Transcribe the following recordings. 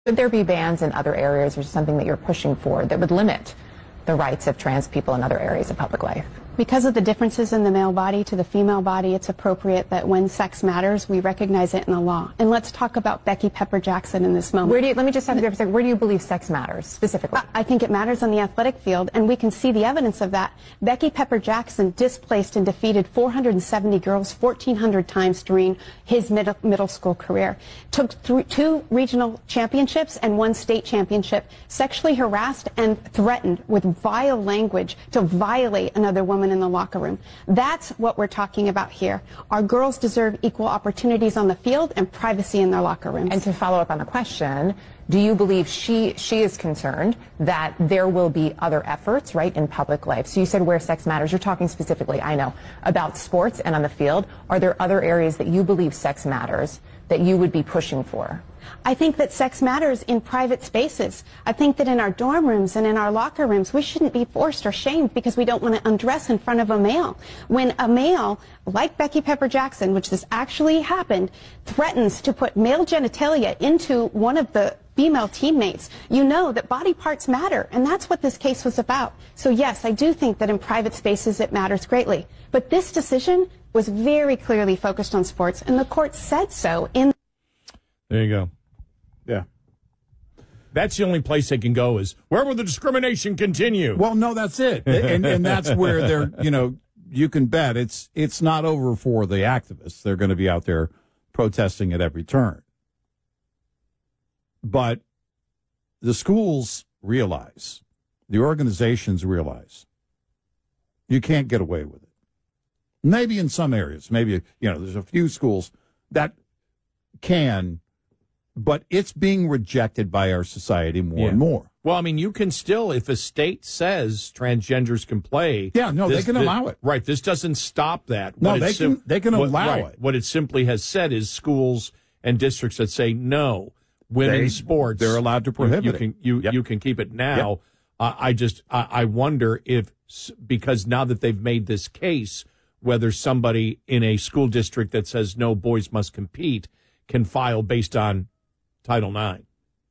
Would there be bans in other areas or something that you're pushing for that would limit the rights of trans people in other areas of public life? Because of the differences in the male body to the female body, it's appropriate that when sex matters, we recognize it in the law. And let's talk about Becky Pepper Jackson in this moment. Let me just have you for a second. Where do you believe sex matters specifically? I think it matters on the athletic field, and we can see the evidence of that. Becky Pepper Jackson displaced and defeated 470 girls 1,400 times during his middle school career. Took 2 regional championships and 1 state championship, sexually harassed and threatened with vile language to violate another woman in the locker room. That's what we're talking about here. Our girls deserve equal opportunities on the field and privacy in their locker rooms. And to follow up on the question, do you believe she is concerned that there will be other efforts, right, in public life? So you said where sex matters. You're talking specifically, I know, about sports and on the field. Are there other areas that you believe sex matters that you would be pushing for? I think that sex matters in private spaces. I think that in our dorm rooms and in our locker rooms, we shouldn't be forced or shamed because we don't want to undress in front of a male. When a male, like Becky Pepper Jackson, which this actually happened, threatens to put male genitalia into one of the female teammates, you know that body parts matter, and that's what this case was about. So yes, I do think that in private spaces it matters greatly. But this decision was very clearly focused on sports, and the court said so in... There you go. Yeah. That's the only place they can go is, where will the discrimination continue? Well, no, that's it. And that's where they're, you can bet it's not over for the activists. They're going to be out there protesting at every turn. But the schools realize, the organizations realize, you can't get away with it. Maybe in some areas, maybe, there's a few schools that can, but it's being rejected by our society more and more. Well, I mean, you can still, if a state says transgenders can play. They can allow it. Right. This doesn't stop that. No, they can allow it. What it simply has said is schools and districts that say no, women's sports. They're allowed to prohibit it. You can keep it now. I wonder if, because now that they've made this case, whether somebody in a school district that says no, boys must compete, can file based on Title IX.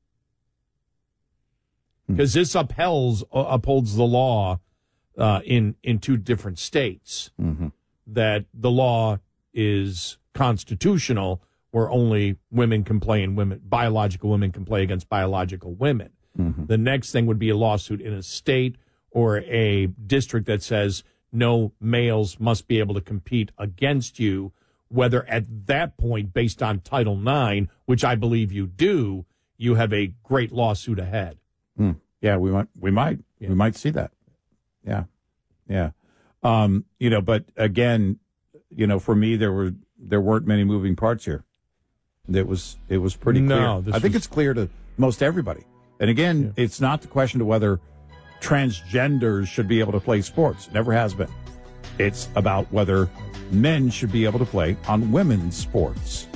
Because this upholds the law in 2 different states. Mm-hmm. That the law is constitutional, where only women can play and biological women can play against biological women. Mm-hmm. The next thing would be a lawsuit in a state or a district that says no, males must be able to compete against you, whether at that point, based on Title IX, which I believe you do, you have a great lawsuit ahead. Yeah, we might see that. Yeah. But again, for me, there weren't many moving parts here. It was pretty clear. I think it's clear to most everybody. And again, It's not the question of whether transgenders should be able to play sports. It never has been. It's about whether men should be able to play on women's sports.